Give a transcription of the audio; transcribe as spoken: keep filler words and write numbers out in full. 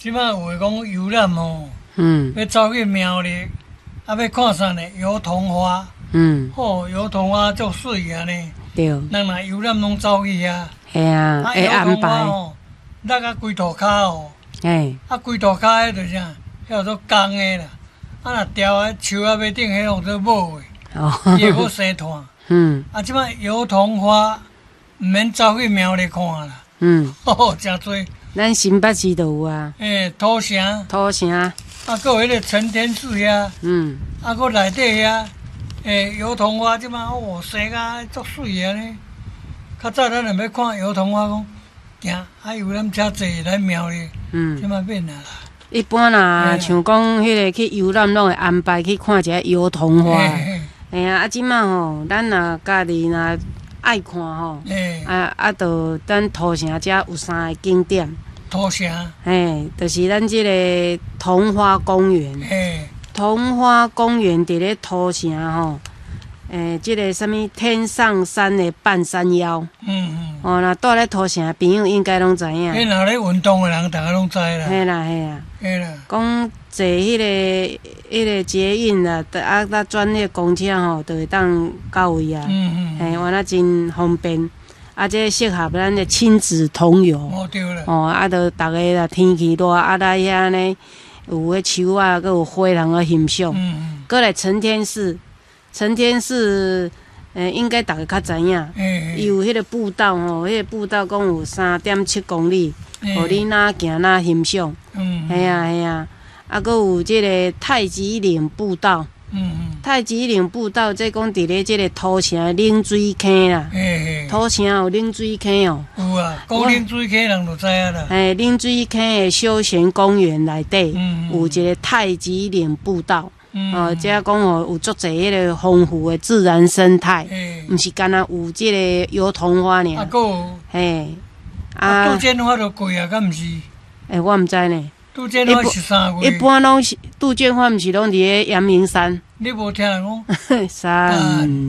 即摆有诶讲游览吼， 嗯要走去苗栗，啊要看啥呢？油桐花， 嗯， 吼，油桐花足水啊呢。 对， 人若游览拢走去遐， 系啊， 啊会安油桐花排， 吼，落啊规涂骹吼， 嘿， 啊规涂骹迄著啥，迄叫做公诶啦。啊若条啊树啊尾顶迄种做母诶， 哦， 伊会搁生炭。 嗯啊，即摆油桐花毋免走去苗栗看啦， 嗯， 吼，诚多。 咱新北市都有啊， 诶，土城， 土城， 啊，搁有迄个承天寺遐， 嗯， 啊，搁内底遐，诶，油桐花即摆哦，生甲足水安尼。较早咱若要看油桐花，讲行啊游览车坐来苗栗， 嗯即，摆免啦啦。 一般啦，像讲迄个去游览，拢会安排去看一下油桐花。 嘿哎呀，啊，即马吼，咱若家己若爱看吼， 嘿， 啊啊，就咱土城遮有三个景点， 土城， 嘿，就是咱即个桐花公园。 嘿， 桐花公园伫咧土城吼，诶，即个什物天上山的半山腰， 嗯嗯， 哦，若住咧土城的朋友应该拢知影。 迄若咧运动诶人，逐个拢知啦， 嘿啦嘿啦， 嘿啦， 讲坐迄、个迄、个捷运啦，啊，甲转迄个公车吼，就会当到位啊。 嗯嗯， 嘿，完了真方便，啊，这适合咱的亲子同游。 哦对啦， 哦，啊，就逐个啦，天气热，啊来遐呢，有迄树啊，佮有花通个欣赏。 嗯嗯， 过来承天寺，承天寺，诶、应该逐个较知影。 嘿伊有迄个步道吼，迄、个步道讲有三点七公里， 嘿， 互你哪行哪欣赏。 嗯， 系啊系啊，啊，佮有即个太极岭步道。 嗯嗯， 太极岭步道，即讲伫咧即个土城的冷水坑啦。 嘿嘿， 土城有冷水坑哦， 有啊，高岭水溪人就知影啦， 诶，冷水坑的休闲公园内底嗯有一个太极岭步道。 嗯， 哦，即讲哦，有足侪迄个丰富的自然生态， 嘿， 毋是干那有即个油桐花啊， 尔。 搁有嘿， 啊，杜啊， 鹃花就贵啊，敢毋是？ 诶，我毋知呢。 杜鹃花是三一月， 般拢是杜鹃花，毋是拢伫咧阳明山你无听人讲？ 山。